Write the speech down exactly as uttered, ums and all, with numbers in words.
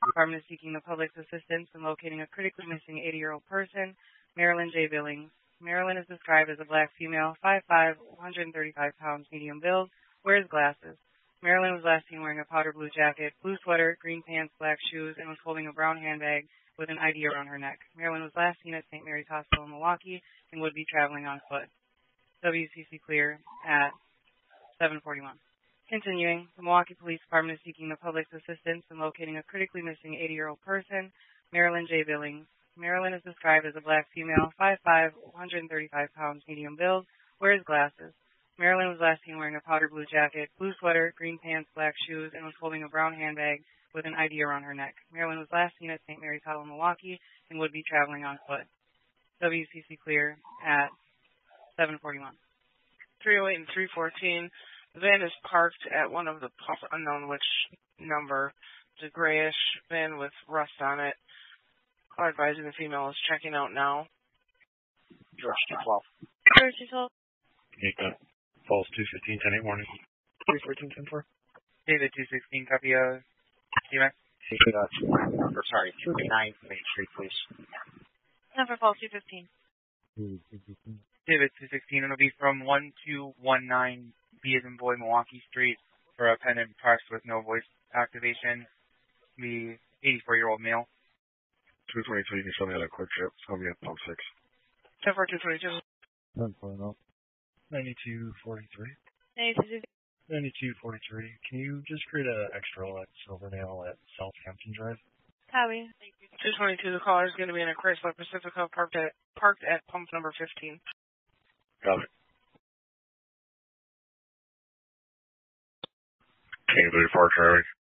Department is seeking the public's assistance in locating a critically missing eighty-year-old person, Marilyn J. Billings. Marilyn is described as a black female, five five, one hundred thirty-five pounds, medium build, wears glasses. Marilyn was last seen wearing a powder blue jacket, blue sweater, green pants, black shoes, and was holding a brown handbag with an I D around her neck. Marilyn was last seen at Saint Mary's Hospital in Milwaukee and would be traveling on foot. W C C clear at seven forty-one. Continuing, the Milwaukee Police Department is seeking the public's assistance in locating a critically missing eighty-year-old person, Marilyn J. Billings. Marilyn is described as a black female, five five, one hundred thirty-five pounds, medium build, wears glasses. Marilyn was last seen wearing a powder blue jacket, blue sweater, green pants, black shoes, and was holding a brown handbag with an I D around her neck. Marilyn was last seen at Saint Mary's Hospital in Milwaukee and would be traveling on foot. W C C clear at seven forty-one. three oh eight and three fourteen. The van is parked at one of the pumps, unknown which number. It's a grayish van with rust on it. Car advising the female is checking out now. George two twelve. George two twelve. Nika, Falls two fifteen, ten eight warning. three fourteen, ten four. David two sixteen, copy of C M X. Or sorry, two nine Main Street, please. Number Falls two fifteen. David two sixteen, it'll be from one two one nine B as in boy, Milwaukee Street, for a pendant parked with no voice activation. The eighty-four-year-old male. two twenty-two, you can show me that quick trip. It's going to be at pump six. ten four two twenty-two. ninety-two forty-three. ninety-two forty-three. Can you just create an extra at Silvernail at Southampton Drive? Copy. two twenty-two, the caller is going to be in a Chrysler Pacifica parked at, parked at pump number fifteen. Got it. King thirty-four, Charlie.